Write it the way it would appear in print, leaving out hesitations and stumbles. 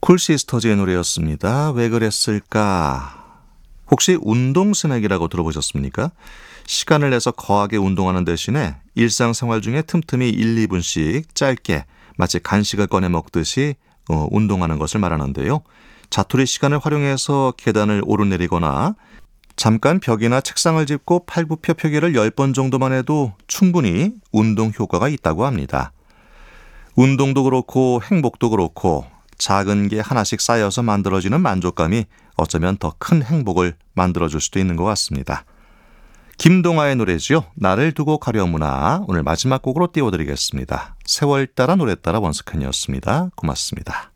쿨시스터즈의 노래였습니다. 왜 그랬을까? 혹시 운동 스낵이라고 들어보셨습니까? 시간을 내서 거하게 운동하는 대신에 일상생활 중에 틈틈이 1, 2분씩 짧게 마치 간식을 꺼내 먹듯이 운동하는 것을 말하는데요. 자투리 시간을 활용해서 계단을 오르내리거나 잠깐 벽이나 책상을 짚고 팔굽혀 펴기를 10번 정도만 해도 충분히 운동 효과가 있다고 합니다. 운동도 그렇고 행복도 그렇고 작은 게 하나씩 쌓여서 만들어지는 만족감이 어쩌면 더 큰 행복을 만들어줄 수도 있는 것 같습니다. 김동아의 노래죠. 나를 두고 가려무나 오늘 마지막 곡으로 띄워드리겠습니다. 세월 따라 노래 따라 원스캔이었습니다. 고맙습니다.